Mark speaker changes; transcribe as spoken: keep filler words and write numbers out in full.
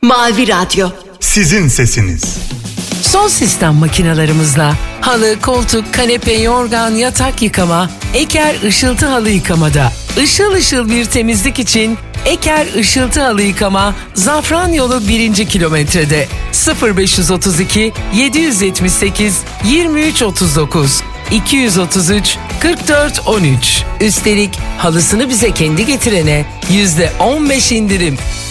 Speaker 1: Mavi Radyo.
Speaker 2: Sizin sesiniz.
Speaker 3: Son sistem makinalarımızla halı, koltuk, kanepe, yorgan, yatak yıkama, Eker ışıltı halı yıkamada. Işıl ışıl bir temizlik için Eker ışıltı halı yıkama Zafran Yolu birinci kilometrede sıfır beş otuz iki yedi yetmiş sekiz yirmi üç otuz dokuz iki otuz üç kırk dört on üç. Üstelik halısını bize kendi getirene yüzde on beş indirim.